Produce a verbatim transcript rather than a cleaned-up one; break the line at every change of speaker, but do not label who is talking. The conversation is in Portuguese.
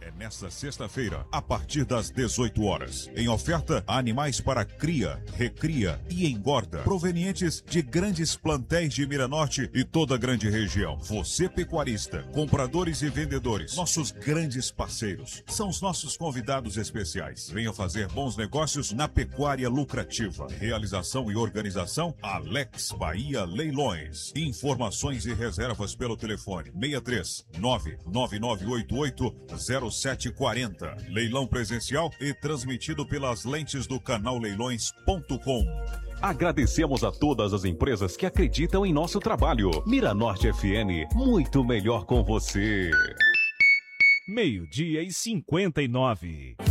É nesta sexta-feira, a partir das dezoito horas. Em oferta, animais para cria, recria e engorda, provenientes de grandes plantéis de Miranorte e toda a grande região. Você, pecuarista, compradores e vendedores, nossos grandes parceiros, são os nossos convidados especiais. Venham fazer bons negócios na pecuária lucrativa. Realização e organização, Alex Bahia Leilões. Informações e reservas pelo telefone seis três nove nove nove oito oito zero sete quatro zero. Leilão presencial e transmitido pelas lentes do canal leilões ponto com.
Agradecemos a todas as empresas que acreditam em nosso trabalho. Miranorte F M, muito melhor com você.
Meio-dia e cinquenta e nove.